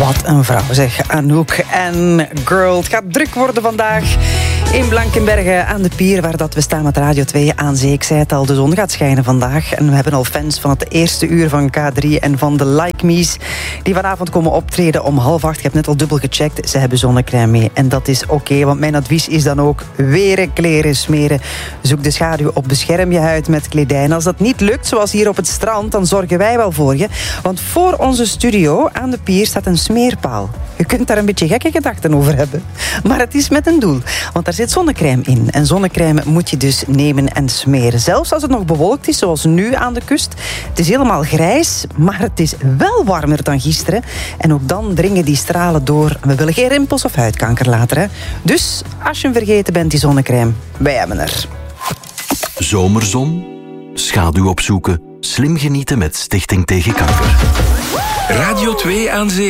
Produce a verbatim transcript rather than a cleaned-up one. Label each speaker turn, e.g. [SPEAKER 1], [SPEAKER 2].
[SPEAKER 1] Wat een vrouw, zeg, Anouk. En girl, het gaat druk worden vandaag in Blankenberge aan de pier, waar dat we staan met Radio twee aan zee. Ik zei het al, de zon gaat schijnen vandaag. En we hebben al fans van het eerste uur van K drie en van de Like Me's die vanavond komen optreden om half acht. Ik heb net al dubbel gecheckt, ze hebben zonnecrème mee. En dat is oké, okay, want mijn advies is dan ook weren kleren smeren. Zoek de schaduw op, bescherm je huid met kledij. En als dat niet lukt, zoals hier op het strand, dan zorgen wij wel voor je. Want voor onze studio aan de pier staat een smeerpaal. Je kunt daar een beetje gekke gedachten over hebben. Maar het is met een doel. Want daar zit zonnecrème in. En zonnecrème moet je dus nemen en smeren. Zelfs als het nog bewolkt is, zoals nu aan de kust. Het is helemaal grijs, maar het is wel warmer dan gisteren. En ook dan dringen die stralen door. We willen geen rimpels of huidkanker later. Hè? Dus als je hem vergeten bent, die zonnecrème, wij hebben er.
[SPEAKER 2] Zomerzon, schaduw opzoeken, slim genieten met Stichting Tegen Kanker.
[SPEAKER 3] Radio twee aan zee.